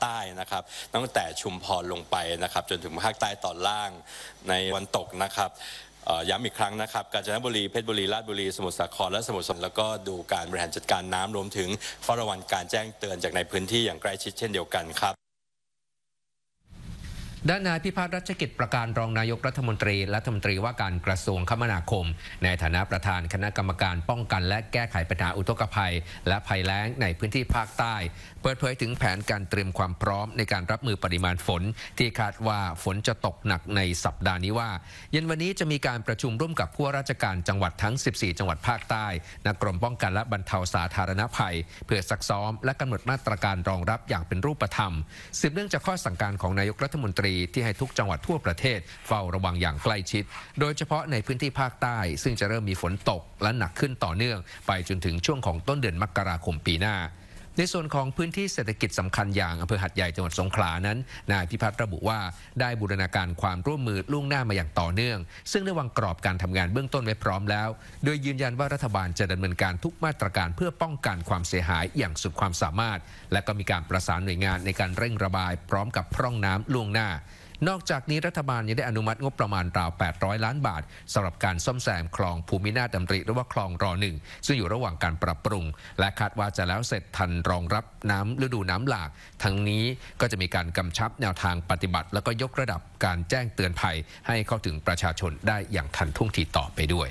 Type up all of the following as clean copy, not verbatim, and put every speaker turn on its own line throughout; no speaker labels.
ใต้นะครับตั้งแต่ชุมพรลงไปนะครับจนถึงภาคใต้ตอนล่างในวันตกนะครับย้ำอีกครั้งนะครับกาญจนบุรีเพชรบุรีราชบุรีสมุทรสาครและสมุทรสงครามแล้วก็ดูการบริหารจัดการน้ำรวมถึงเฝ้าระวังการแจ้งเตือนจากในพื้นที่อย่างใกล้ชิดเช่นเดียวกันครับ
ด้านนายพิพัฒน์รัชกิจประการรองนายกรัฐมนตรีว่าการกระทรวงคมนาคมในฐานะประธานคณะกรรมการป้องกันและแก้ไขปัญหาอุทกภัยและภัยแล้งในพื้นที่ภาคใต้เปิดเผยถึงแผนการเตรียมความพร้อมในการรับมือปริมาณฝนที่คาดว่าฝนจะตกหนักในสัปดาห์นี้ว่าเย็นวันนี้จะมีการประชุมร่วมกับผู้ว่าราชการจังหวัดทั้ง14จังหวัดภาคใต้ณกรมป้องกันและบรรเทาสาธารณภัยเพื่อซักซ้อมและกำหนดมาตรการรองรับอย่างเป็นรูปธรรมสืบเนื่องจากข้อสั่งการของนายกรัฐมนตรีที่ให้ทุกจังหวัดทั่วประเทศเฝ้าระวังอย่างใกล้ชิดโดยเฉพาะในพื้นที่ภาคใต้ซึ่งจะเริ่มมีฝนตกและหนักขึ้นต่อเนื่องไปจนถึงช่วงของต้นเดือนมกราคมปีหน้าในส่วนของพื้นที่เศรษฐกิจสำคัญอย่างอำเภอหัดใหญ่จังหวัดสงขลานั้นนายพิพัฒน์ระบุว่าได้บูรณาการความร่วมมือล่วงหน้ามาอย่างต่อเนื่องซึ่งได้วางกรอบการทำงานเบื้องต้นไว้พร้อมแล้วโดยยืนยันว่ารัฐบาลจะดำเนินการทุกมาตรการเพื่อป้องกันความเสียหายอย่างสุดความสามารถและก็มีการประสานหน่วยงานในการเร่งระบายพร้อมกับพร่องน้ำล่วงหน้านอกจากนี้รัฐบาลยังได้อนุมัติงบประมาณราว800 ล้านบาทสำหรับการซ่อมแซมคลองภูมินาถดำริหรือว่าคลองร.1 ซึ่งอยู่ระหว่างการปรับปรุงและคาดว่าจะแล้วเสร็จทันรองรับน้ำฤดูน้ำหลากทั้งนี้ก็จะมีการกำชับแนวทางปฏิบัติแล้วก็ยกระดับการแจ้งเตือนภัยให้เข้าถึงประชาชนได้อย่างทันท่วงทีต่อไปด้วย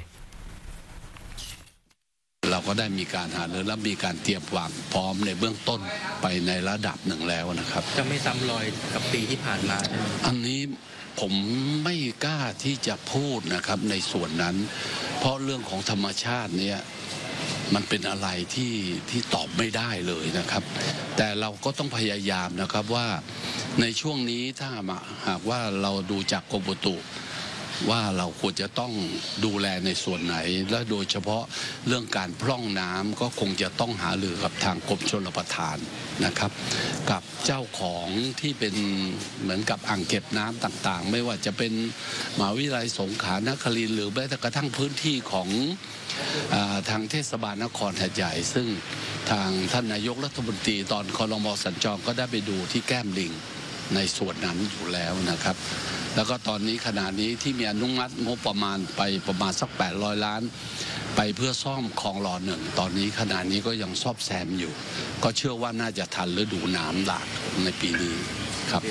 เราก็ได้มีการหารือและมีการเตรียมวางพร้อมในเบื้องต้นไปในระดับหนึ่งแล้วนะครับ
จะไม่ซ้ำรอยกับปีที่ผ่านมา
อันนี้ผมไม่กล้าที่จะพูดนะครับในส่วนนั้นเพราะเรื่องของธรรมชาติเนี่ยมันเป็นอะไรที่ตอบไม่ได้เลยนะครับแต่เราก็ต้องพยายามนะครับว่าในช่วงนี้ถ้าหากว่าเราดูจากกรมอุตุว่าเราควรจะต้องดูแลในส่วนไหนและโดยเฉพาะเรื่องการพร่องน้ำก็คงจะต้องหารือกับทางกรมชลประทานนะครับกับเจ้าของที่เป็นเหมือนกับอ่างเก็บน้ำต่างๆไม่ว่าจะเป็นมหาวิทยาลัยสงขลานครินทร์หรือแม้แต่กระทั่งพื้นที่ของทางเทศบาลนครหาดใหญ่ซึ่งทางท่านนายกรัฐมนตรีตอนครม.สัญจรก็ได้ไปดูที่แก้มลิงในส่วนนั้นอยู่แล้วนะครับแล้วก็ตอนนี้ขณะนี้ที่มีอนุมัติงบประมาณไปประมาณสัก800 ล้านไปเพื่อซ่อมคลองร.1ตอนนี้ขณะนี้ก็ยังซ่อมแซมอยู่ก็เชื่อว่าน่าจะทันฤดูน้ำหลากในปีนี้ครับ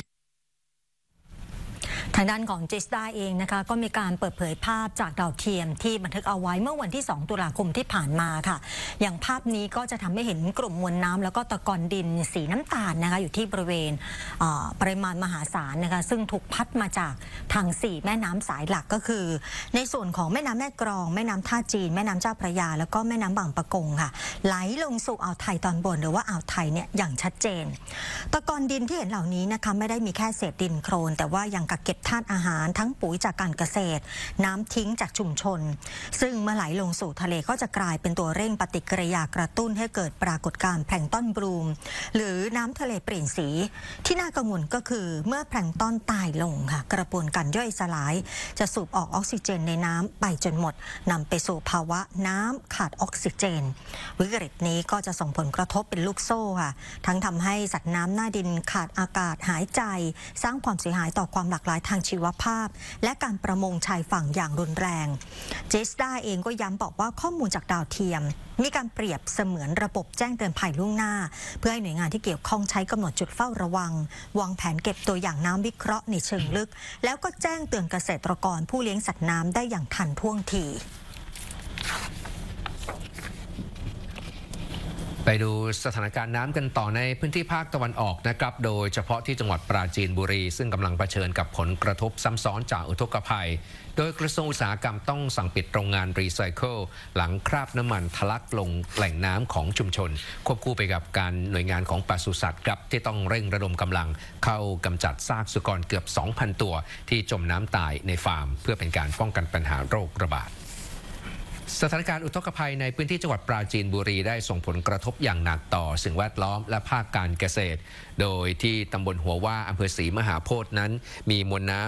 ทางด้านของจิสดาเองนะคะก็มีการเปิดเผยภาพจากดาวเทียมที่บันทึกเอาไว้เมื่อวันที่2 ตุลาคมที่ผ่านมาค่ะอย่างภาพนี้ก็จะทำให้เห็นกลุ่มมวลน้ำแล้วก็ตะกอนดินสีน้ำตาลนะคะอยู่ที่บริเวณปริมาณมหาศาลนะคะซึ่งถูกพัดมาจากทาง4แม่น้ำสายหลักก็คือในส่วนของแม่น้ำแม่กลองแม่น้ำท่าจีนแม่น้ำเจ้าพระยาแล้วก็แม่น้ำบางปะกงค่ะไหลลงสู่อ่าวไทยตอนบนหรือว่าอ่าวไทยเนี่ยอย่างชัดเจนตะกอนดินที่เห็นเหล่านี้นะคะไม่ได้มีแค่เศษดินโคลนแต่ว่ายังกักเก็บธาตุอาหารทั้งปุ๋ยจากการเกษตรน้ำทิ้งจากชุมชนซึ่งเมื่อไหลลงสู่ทะเลก็จะกลายเป็นตัวเร่งปฏิกิริยากระตุ้นให้เกิดปรากฏการณ์แพลงก์ต้นบลูมหรือน้ำทะเลเปลี่ยนสีที่น่ากังวลก็คือเมื่อแพลงก์ต้นตายลงค่ะกระบวนการย่อยสลายจะสูบออกออกซิเจนในน้ำไปจนหมดนำไปสู่ภาวะน้ำขาดออกซิเจนวิกฤตนี้ก็จะส่งผลกระทบเป็นลูกโซ่ค่ะทั้งทำให้สัตว์น้ำหน้าดินขาดอากาศหายใจสร้างความเสียหายต่อความหลากหลายทางชีวภาพและการประมงชายฝั่งอย่างรุนแรงเจสดาเองก็ย้ำบอกว่าข้อมูลจากดาวเทียมมีการเปรียบเสมือนระบบแจ้งเตือนภัยล่วงหน้าเพื่อให้หน่วยงานที่เกี่ยวข้องใช้กำหนดจุดเฝ้าระวังวางแผนเก็บตัวอย่างน้ำวิเคราะห์ในเชิงลึกแล้วก็แจ้งเตือนเกษตรกรผู้เลี้ยงสัตว์น้ำได้อย่างทันท่วงที
ไปดูสถานการณ์น้ำกันต่อในพื้นที่ภาคตะวันออกนะครับโดยเฉพาะที่จังหวัดปราจีนบุรีซึ่งกำลังเผชิญกับผลกระทบซ้ำซ้อนจากอุทกภัยโดยกระทรวงอุตสาหกรรมต้องสั่งปิดโรงงานรีไซเคิลหลังคราบน้ำมันทะลักลงแหล่งน้ำของชุมชนควบคู่ไปกับการหน่วยงานของปศุสัตว์ครับที่ต้องเร่งระดมกำลังเข้ากำจัดซากสุกรเกือบ 2,000 ตัวที่จมน้ำตายในฟาร์มเพื่อเป็นการป้องกันปัญหาโรคระบาดสถานการณ์อุทกภัยในพื้นที่จังหวัดปราจีนบุรีได้ส่งผลกระทบอย่างหนักต่อสิ่งแวดล้อมและภาคการเกษตรโดยที่ตำบลหัวว่าอำเภอศรีมหาโพธิ์นั้นมีมวลน้ำ